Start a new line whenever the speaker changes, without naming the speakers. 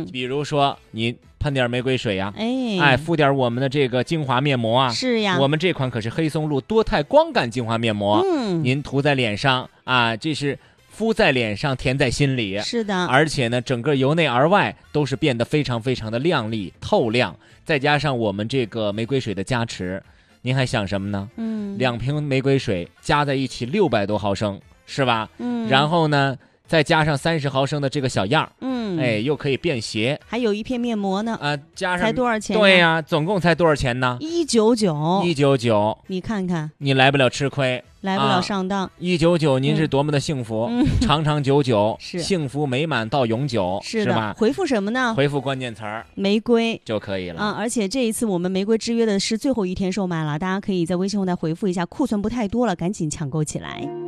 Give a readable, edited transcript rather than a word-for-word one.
比如说你喷点玫瑰水呀，敷点我们的这个精华面膜啊，
是呀，
我们这款可是黑松露多肽光感精华面膜，您涂在脸上啊，这是敷在脸上，甜在心里。
是的，
而且呢，整个由内而外都是变得非常非常的亮丽透亮，再加上我们这个玫瑰水的加持，您还想什么呢？2瓶玫瑰水加在一起600多毫升，是吧？然后呢，再加上30毫升的这个小样，又可以便携，
还有一片面膜呢，
加上
才多少钱？
对呀，总共才多少钱呢
？199，你看看，
你来不了吃亏，
来不了上当。
199，您是多么的幸福，长长久久，
是
幸福美满到永久，
是
吧？
回复什么呢？
回复关键词儿
玫瑰
就可以了
而且这一次我们玫瑰之约的是最后一天售卖了，大家可以在微信后台回复一下，库存不太多了，赶紧抢购起来。